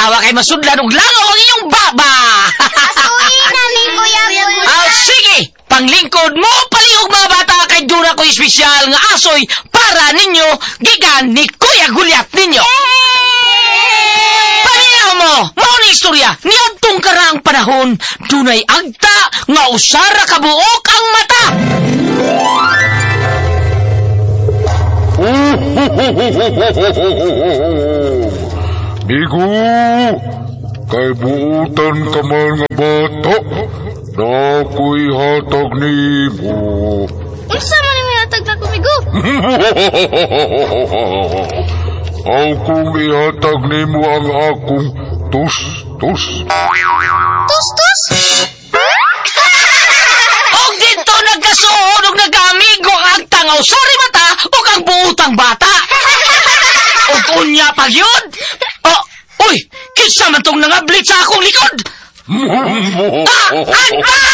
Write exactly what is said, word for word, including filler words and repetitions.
tawa kay masudlan og langaw ang inyong baba. Asuhin na ni Kuya Gulay. Ah, sige, panglingkod mo palihog mga bata kay dura ko espesyal nga asoy para ninyo gikan ni Kuya Gulyat ninyo. Paminaw mo, mao ni istorya niadtong karaang panahon dunay agta nga usara ka buok ang mata. Bigo, kay buutan ka man nga bata, na ako'y hatag ni mo. Unsa man yung hatag na kumigo? Akong ihatag ni mo ang akong tus-tus. Tus-tus? Og dito nagkasuod og nagamigo ang tangaw sorry mata o ang buutang bata. Og unya pag yun. Oh, uy, kinsa man tong nangablit sa akong likod? Ah, agta!